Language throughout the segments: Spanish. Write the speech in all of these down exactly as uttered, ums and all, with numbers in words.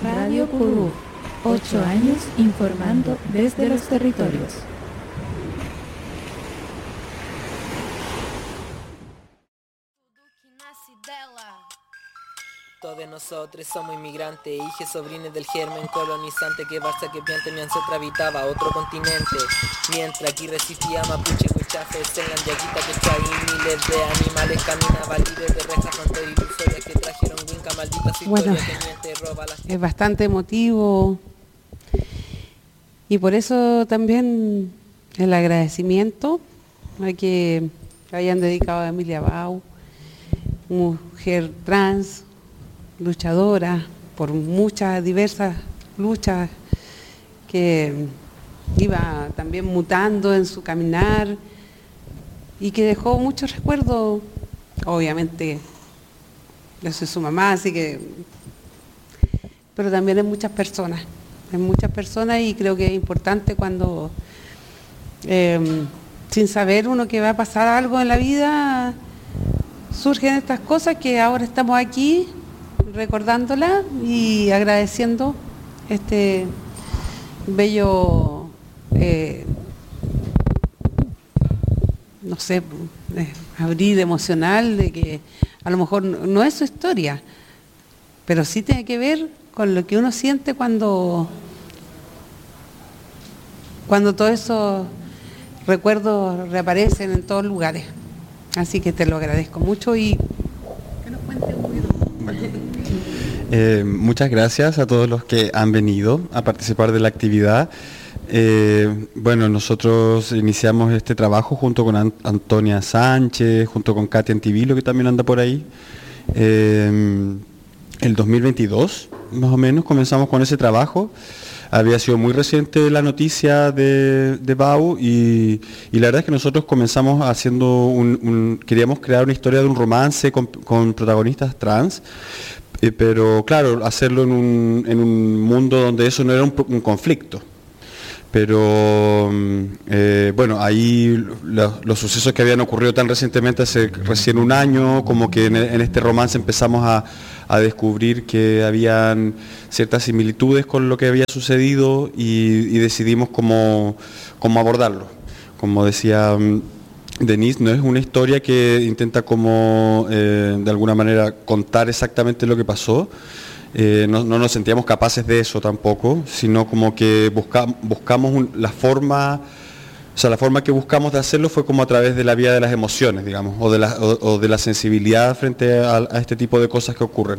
Radio Curú, ocho años informando desde los territorios. Todos nosotros somos inmigrantes, hijos sobrines del germen colonizante que Barça que piante mi ancestro habitaba otro continente. Mientras aquí resistía Mapuche, Cuchafe, Sengan, Yaquita, Quechaí, miles de animales caminaban libres de rejas fronteras ilusorias que trajeron Winca, malditas historias bueno, que miente, roba las... Es bastante emotivo y por eso también el agradecimiento a que hayan dedicado a Emilia Bau, mujer trans, luchadora por muchas diversas luchas que iba también mutando en su caminar y que dejó muchos recuerdos, obviamente yo soy su mamá, así que, pero también en muchas personas, en muchas personas y creo que es importante cuando eh, sin saber uno que va a pasar algo en la vida, surgen estas cosas que ahora estamos aquí recordándola y agradeciendo este bello, eh, no sé, eh, abrir emocional de que a lo mejor no es su historia, pero sí tiene que ver con lo que uno siente cuando, cuando todos esos recuerdos reaparecen en todos lugares. Así que te lo agradezco mucho y que nos cuente un poquito. Eh, muchas gracias a todos los que han venido a participar de la actividad. Eh, bueno, nosotros iniciamos este trabajo junto con Ant- Antonia Sánchez, junto con Katia Antivilo, que también anda por ahí. Eh, el dos mil veintidós, más o menos, comenzamos con ese trabajo. Había sido muy reciente la noticia de, de Bau y, y la verdad es que nosotros comenzamos haciendo un, un queríamos crear una historia de un romance con, con protagonistas trans, eh, pero claro, hacerlo en un, en un mundo donde eso no era un, un conflicto. Pero eh, bueno, ahí lo, los sucesos que habían ocurrido tan recientemente, hace recién un año, como que en, en este romance empezamos a, a descubrir que habían ciertas similitudes con lo que había sucedido y, y decidimos cómo, cómo abordarlo. Como decía Denise, no es una historia que intenta como eh, de alguna manera contar exactamente lo que pasó. Eh, no, no nos sentíamos capaces de eso tampoco, sino como que busca, buscamos un, la forma, o sea, la forma que buscamos de hacerlo fue como a través de la vía de las emociones, digamos, o de la, o, o de la sensibilidad frente a, a este tipo de cosas que ocurren.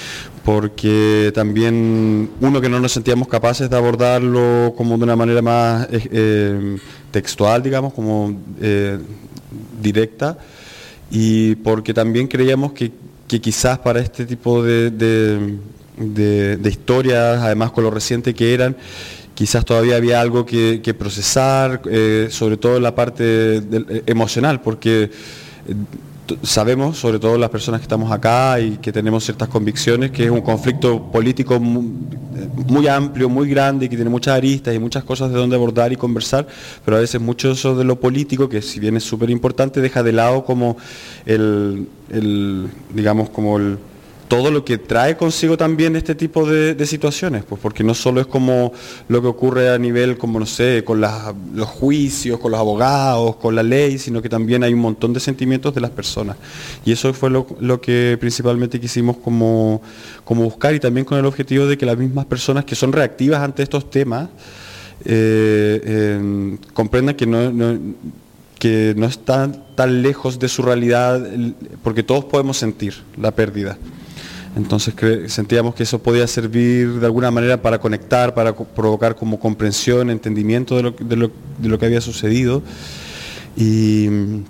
Porque también, uno, que no nos sentíamos capaces de abordarlo como de una manera más eh, textual, digamos, como eh, directa, y porque también creíamos que, que quizás para este tipo de... de De, de historias, además con lo reciente que eran, quizás todavía había algo que, que procesar, eh, sobre todo en la parte de, de, emocional, porque eh, sabemos, sobre todo las personas que estamos acá y que tenemos ciertas convicciones, que es un conflicto político muy, muy amplio, muy grande, y que tiene muchas aristas y muchas cosas de donde abordar y conversar, pero a veces mucho eso de lo político, que si bien es súper importante, deja de lado como el, el digamos, como el todo lo que trae consigo también este tipo de, de situaciones, pues porque no solo es como lo que ocurre a nivel, como no sé, con las, los juicios, con los abogados, con la ley, sino que también hay un montón de sentimientos de las personas. Y eso fue lo, lo que principalmente quisimos como, como buscar, y también con el objetivo de que las mismas personas que son reactivas ante estos temas eh, eh, comprendan que no... no que no están tan lejos de su realidad, porque todos podemos sentir la pérdida. Entonces cre- sentíamos que eso podía servir de alguna manera para conectar, para co- provocar como comprensión, entendimiento de lo, de lo, de lo que había sucedido. Y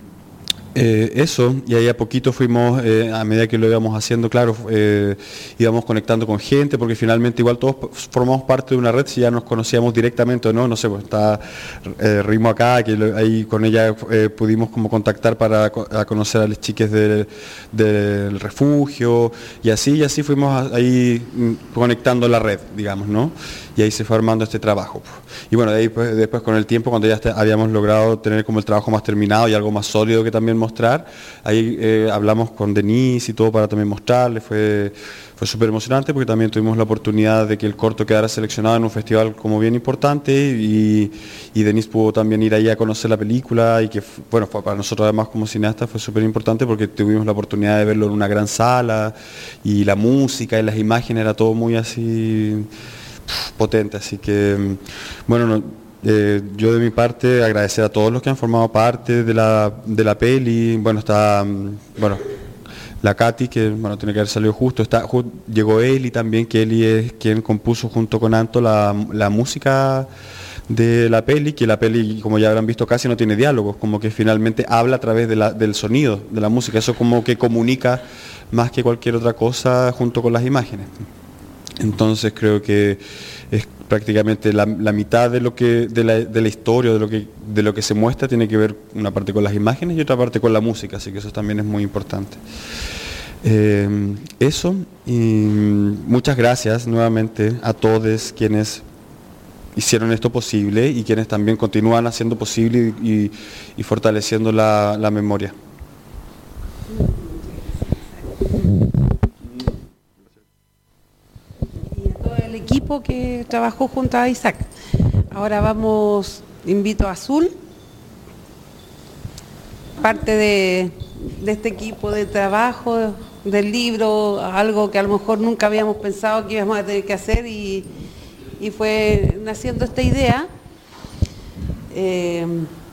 eh, eso, y ahí a poquito fuimos, eh, a medida que lo íbamos haciendo, claro, eh, íbamos conectando con gente, porque finalmente igual todos formamos parte de una red, si ya nos conocíamos directamente o no, no sé, pues está eh, Rimo acá, que lo, ahí con ella eh, pudimos como contactar para co- a conocer a las chicas de, del refugio, y así, y así fuimos a, ahí mm, conectando la red, digamos, ¿no? Y ahí se fue armando este trabajo. Y bueno, de ahí, pues, después con el tiempo, cuando ya este, habíamos logrado tener como el trabajo más terminado y algo más sólido que también mostrar. Ahí eh, hablamos con Denise y todo para también mostrarle, fue, fue súper emocionante porque también tuvimos la oportunidad de que el corto quedara seleccionado en un festival como bien importante y, y Denise pudo también ir ahí a conocer la película y que, bueno, para nosotros además como cineastas fue súper importante porque tuvimos la oportunidad de verlo en una gran sala y la música y las imágenes era todo muy así potente, así que bueno, no, eh, yo de mi parte agradecer a todos los que han formado parte de la, de la peli, bueno, está, bueno, la Katy, que bueno, tiene que haber salido justo, está, ju- llegó Eli también, que Eli es quien compuso junto con Anto la, la música de la peli, que la peli, como ya habrán visto, casi no tiene diálogos, como que finalmente habla a través de la, del sonido, de la música, eso como que comunica más que cualquier otra cosa junto con las imágenes. Entonces creo que es prácticamente la, la mitad de lo que de la, de la historia, de lo que de lo que se muestra tiene que ver una parte con las imágenes y otra parte con la música, así que eso también es muy importante. Eh, eso, y muchas gracias nuevamente a todos quienes hicieron esto posible y quienes también continúan haciendo posible y, y, y fortaleciendo la, la memoria. El equipo que trabajó junto a Isaac. Ahora vamos, invito a Azul, parte de, de este equipo de trabajo, del libro, algo que a lo mejor nunca habíamos pensado que íbamos a tener que hacer y, y fue naciendo esta idea eh,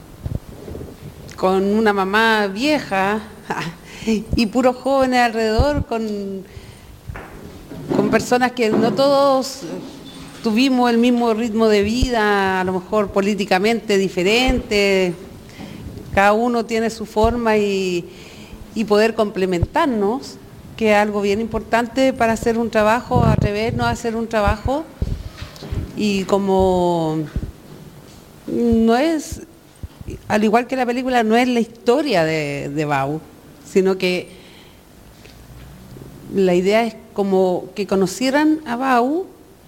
con una mamá vieja y puros jóvenes alrededor, con con personas que no todos tuvimos el mismo ritmo de vida, a lo mejor políticamente diferente, cada uno tiene su forma y, y poder complementarnos, que es algo bien importante para hacer un trabajo, atrevernos a hacer un trabajo, y como no es, al igual que la película, no es la historia de, de Bau, sino que la idea es como que conocieran a Bau,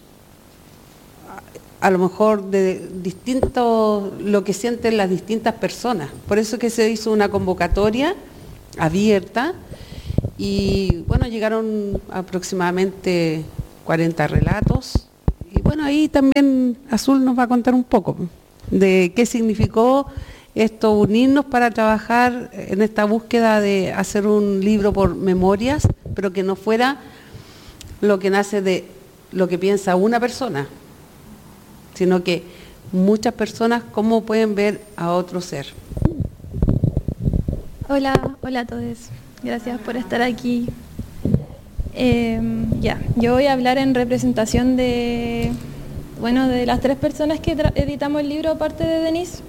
a, a lo mejor de distinto lo que sienten las distintas personas. Por eso que se hizo una convocatoria abierta y bueno, llegaron aproximadamente cuarenta relatos. Y bueno, ahí también Azul nos va a contar un poco de qué significó esto, unirnos para trabajar en esta búsqueda de hacer un libro por memorias, pero que no fuera lo que nace de lo que piensa una persona, sino que muchas personas cómo pueden ver a otro ser. Hola, hola a todos. Gracias por estar aquí. Eh, ya, yo voy a hablar en representación de, bueno, de las tres personas que editamos el libro, aparte de Denise.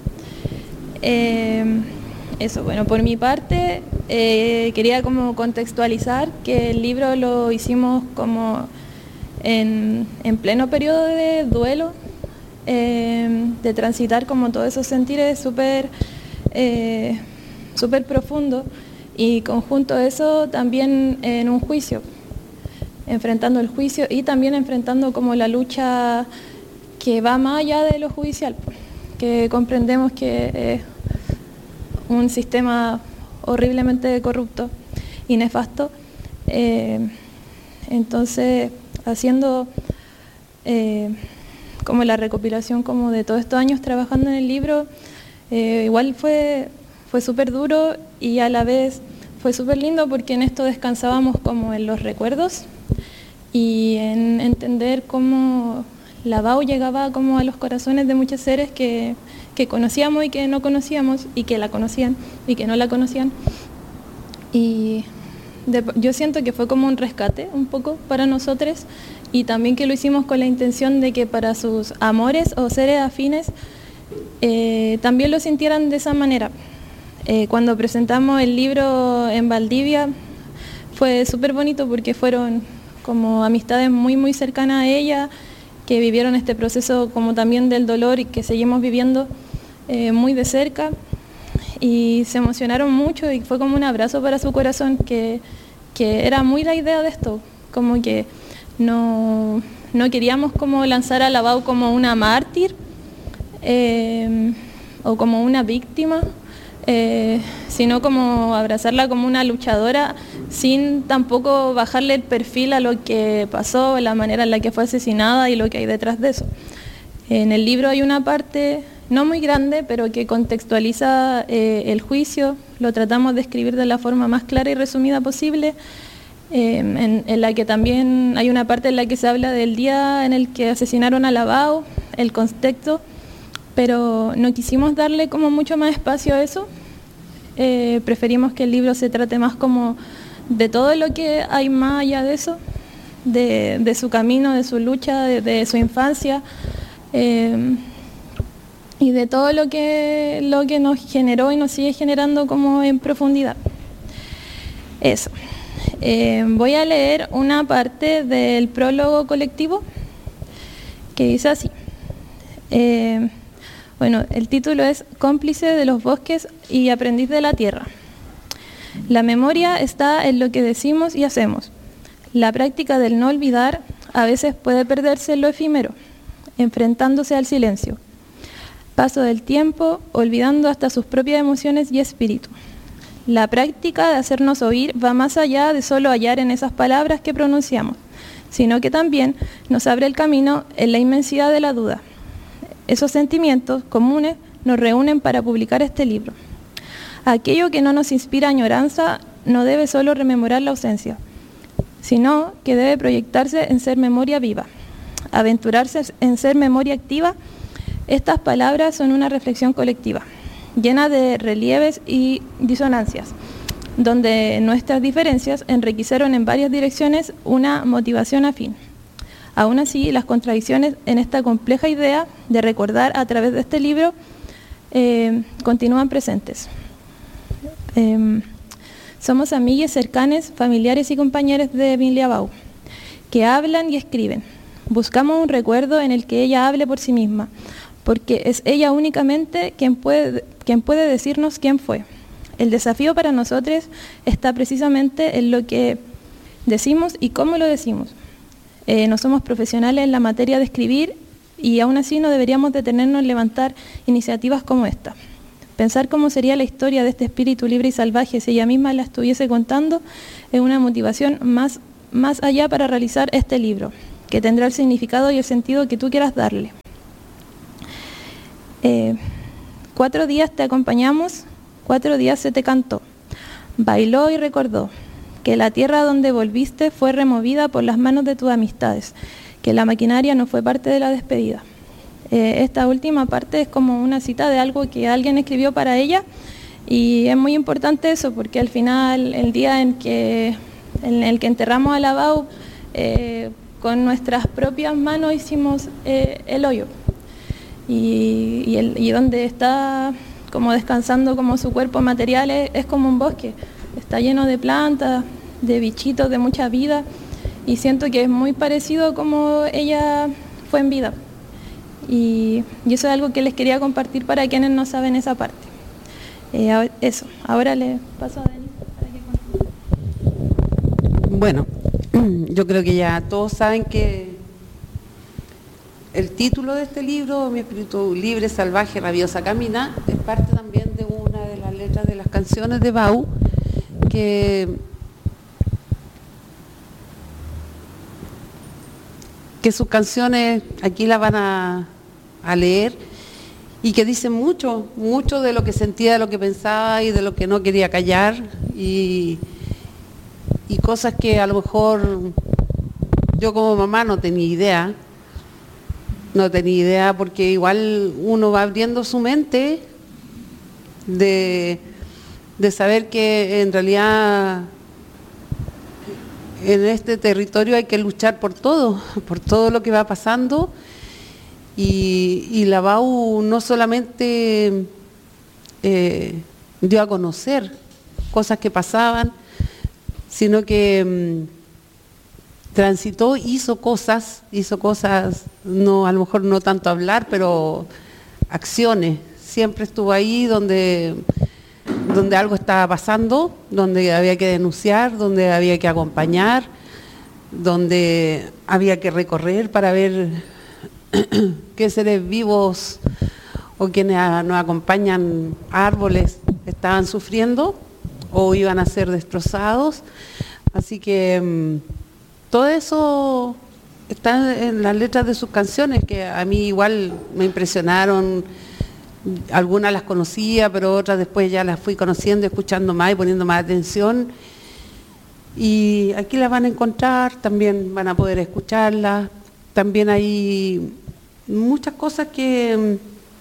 Eh, eso, bueno, por mi parte, eh, quería como contextualizar que el libro lo hicimos como en, en pleno periodo de duelo, eh, de transitar como todos esos sentires súper eh, súper profundos, y conjunto a eso también en un juicio, enfrentando el juicio y también enfrentando como la lucha que va más allá de lo judicial, que comprendemos que es un sistema horriblemente corrupto y nefasto. Eh, entonces, haciendo eh, como la recopilación como de todos estos años trabajando en el libro, eh, igual fue, fue súper duro y a la vez fue súper lindo porque en esto descansábamos como en los recuerdos y en entender cómo la Bau llegaba como a los corazones de muchos seres que, que conocíamos y que no conocíamos, y que la conocían y que no la conocían. Y de, yo siento que fue como un rescate un poco para nosotros, y también que lo hicimos con la intención de que para sus amores o seres afines eh, también lo sintieran de esa manera. Eh, cuando presentamos el libro en Valdivia fue súper bonito porque fueron como amistades muy muy cercanas a ella, que vivieron este proceso como también del dolor y que seguimos viviendo eh, muy de cerca, y se emocionaron mucho y fue como un abrazo para su corazón, que, que era muy la idea de esto, como que no, no queríamos como lanzar a la Bau como una mártir eh, o como una víctima, eh, sino como abrazarla como una luchadora, sin tampoco bajarle el perfil a lo que pasó, la manera en la que fue asesinada y lo que hay detrás de eso. En el libro hay una parte, no muy grande, pero que contextualiza eh, el juicio, lo tratamos de escribir de la forma más clara y resumida posible, eh, en, en la que también hay una parte en la que se habla del día en el que asesinaron a Lavao, el contexto, pero no quisimos darle como mucho más espacio a eso. Eh, preferimos que el libro se trate más como de todo lo que hay más allá de eso, de, de su camino, de su lucha, de, de su infancia, eh, y de todo lo que, lo que nos generó y nos sigue generando como en profundidad. Eso. Eh, voy a leer una parte del prólogo colectivo que dice así. Eh, bueno, el título es Cómplice de los bosques y aprendiz de la tierra. La memoria está en lo que decimos y hacemos. La práctica del no olvidar a veces puede perderse en lo efímero, enfrentándose al silencio. Paso del tiempo, olvidando hasta sus propias emociones y espíritu. La práctica de hacernos oír va más allá de solo hallar en esas palabras que pronunciamos, sino que también nos abre el camino en la inmensidad de la duda. Esos sentimientos comunes nos reúnen para publicar este libro. Aquello que no nos inspira añoranza no debe solo rememorar la ausencia, sino que debe proyectarse en ser memoria viva. Aventurarse en ser memoria activa. Estas palabras son una reflexión colectiva, llena de relieves y disonancias, donde nuestras diferencias enriquecieron en varias direcciones una motivación afín. Aún así, las contradicciones en esta compleja idea de recordar a través de este libro eh, continúan presentes. Eh, somos amigues cercanes, familiares y compañeros de Emilia Bau, que hablan y escriben. Buscamos un recuerdo en el que ella hable por sí misma, porque es ella únicamente quien puede, quien puede decirnos quién fue. El desafío para nosotros está precisamente en lo que decimos y cómo lo decimos. Eh, no somos profesionales en la materia de escribir y aún así no deberíamos detenernos en levantar iniciativas como esta. Pensar cómo sería la historia de este espíritu libre y salvaje si ella misma la estuviese contando es una motivación más, más allá para realizar este libro, que tendrá el significado y el sentido que tú quieras darle. Eh, cuatro días te acompañamos, cuatro días se te cantó, bailó y recordó que la tierra donde volviste fue removida por las manos de tus amistades, que la maquinaria no fue parte de la despedida. Eh, esta última parte es como una cita de algo que alguien escribió para ella y es muy importante eso porque al final, el día en, que, en el que enterramos a Lavao, eh, con nuestras propias manos hicimos eh, el hoyo y, y, el, y donde está como descansando como su cuerpo material es, es como un bosque. Está lleno de plantas, de bichitos, de mucha vida y siento que es muy parecido a como ella fue en vida y, y eso es algo que les quería compartir para quienes no saben esa parte. Eh, eso, ahora le paso a Denis para que continúe. Bueno, yo creo que ya todos saben que el título de este libro, Mi espíritu libre, salvaje, rabiosa camina, es parte también de una de las letras de las canciones de Bau, que, que sus canciones aquí las van a, a leer y que dicen mucho, mucho de lo que sentía, de lo que pensaba y de lo que no quería callar y, y cosas que a lo mejor yo como mamá no tenía idea, no tenía idea porque igual uno va abriendo su mente de... de saber que en realidad en este territorio hay que luchar por todo, por todo lo que va pasando y, y la Bau no solamente eh, dio a conocer cosas que pasaban, sino que mmm, transitó, hizo cosas, hizo cosas, no, a lo mejor no tanto hablar, pero acciones, siempre estuvo ahí donde... donde algo estaba pasando, donde había que denunciar, donde había que acompañar, donde había que recorrer para ver qué seres vivos o quienes nos acompañan, árboles, estaban sufriendo o iban a ser destrozados. Así que mmm, todo eso está en las letras de sus canciones, que a mí igual me impresionaron. Algunas las conocía, pero otras después ya las fui conociendo, escuchando más y poniendo más atención. Y aquí las van a encontrar, también van a poder escucharlas. También hay muchas cosas que,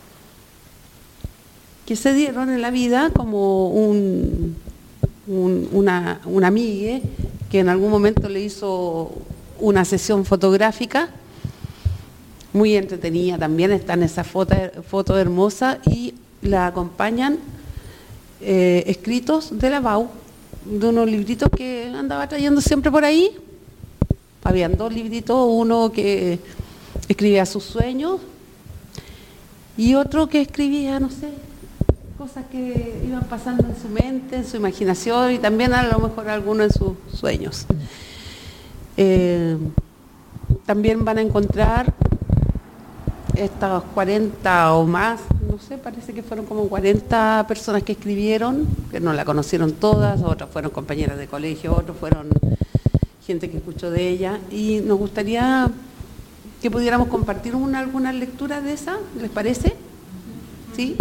que se dieron en la vida, como un, un, una, una amiga que en algún momento le hizo una sesión fotográfica muy entretenida, también están esas fotos foto hermosas, y la acompañan eh, escritos de la B A U, de unos libritos que andaba trayendo siempre por ahí. Habían dos libritos, uno que escribía sus sueños y otro que escribía, no sé, cosas que iban pasando en su mente, en su imaginación, y también a lo mejor algunos en sus sueños. Eh, también van a encontrar estas cuarenta o más, no sé, parece que fueron como cuarenta personas que escribieron, que no la conocieron todas, otras fueron compañeras de colegio, otros fueron gente que escuchó de ella, y nos gustaría que pudiéramos compartir una, alguna lectura de esa, ¿les parece? ¿Sí?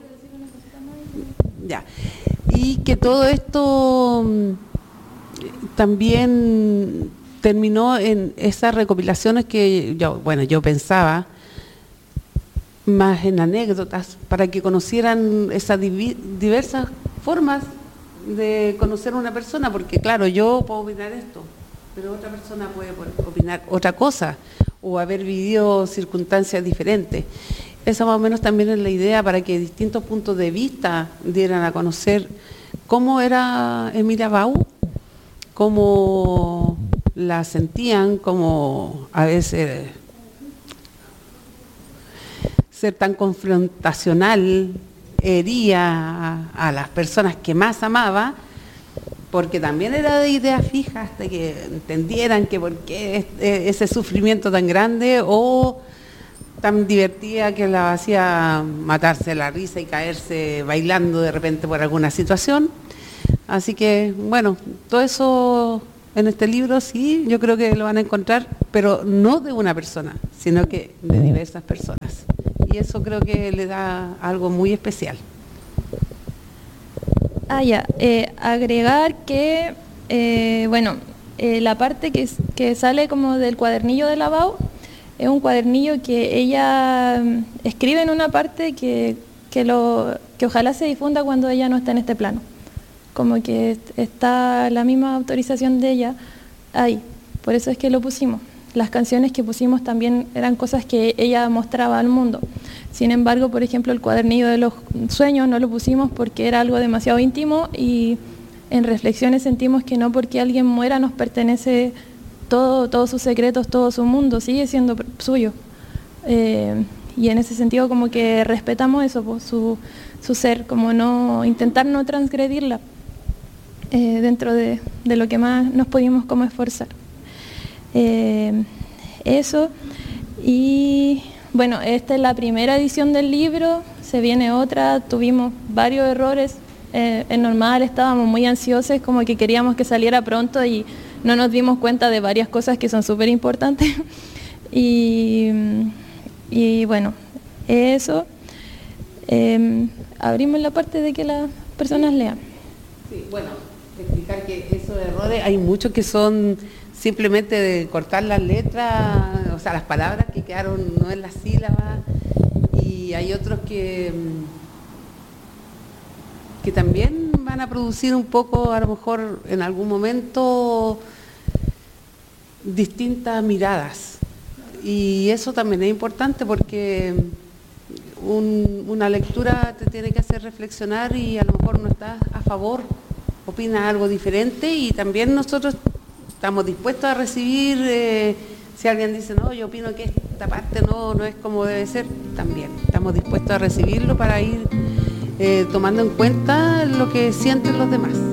Ya. Y que todo esto también terminó en esas recopilaciones que yo, bueno, yo pensaba más en anécdotas, para que conocieran esas diversas formas de conocer a una persona, porque claro, yo puedo opinar esto, pero otra persona puede opinar otra cosa, o haber vivido circunstancias diferentes. Esa más o menos también es la idea, para que distintos puntos de vista dieran a conocer cómo era Emilia B A U, cómo la sentían, cómo a veces ser tan confrontacional hería a, a las personas que más amaba, porque también era de ideas fijas, de que entendieran que por qué ese sufrimiento tan grande, o tan divertida que la hacía matarse la risa y caerse bailando de repente por alguna situación. Así que, bueno, todo eso en este libro sí, yo creo que lo van a encontrar, pero no de una persona, sino que de diversas personas. Y eso creo que le da algo muy especial. Ah, ya. Eh, agregar que, eh, bueno, eh, la parte que, que sale como del cuadernillo de la B A U es un cuadernillo que ella escribe en una parte que, que, lo, que ojalá se difunda cuando ella no está en este plano. Como que está la misma autorización de ella ahí. Por eso es que lo pusimos. Las canciones que pusimos también eran cosas que ella mostraba al mundo. Sin embargo, por ejemplo, el cuadernillo de los sueños no lo pusimos porque era algo demasiado íntimo, y en reflexiones sentimos que no porque alguien muera nos pertenece todo, todos sus secretos, todo su mundo, sigue siendo suyo. Eh, y en ese sentido como que respetamos eso, pues, su, su ser, como no intentar no transgredirla eh, dentro de, de lo que más nos pudimos como esforzar. Eh, eso. Y bueno, esta es la primera edición del libro, se viene otra, tuvimos varios errores, eh, es normal, estábamos muy ansiosos, como que queríamos que saliera pronto y no nos dimos cuenta de varias cosas que son súper importantes. y, y bueno, eso. Eh, abrimos la parte de que las personas lean. Sí, bueno, explicar que esos errores, hay muchos que son simplemente de cortar las letras, o sea, las palabras que quedaron no en las sílabas, y hay otros que, que también van a producir un poco, a lo mejor en algún momento, distintas miradas. Y eso también es importante porque un, una lectura te tiene que hacer reflexionar, y a lo mejor no estás a favor, opinas algo diferente, y también nosotros estamos dispuestos a recibir, eh, si alguien dice, no, yo opino que esta parte no, no es como debe ser, también estamos dispuestos a recibirlo para ir eh, tomando en cuenta lo que sienten los demás.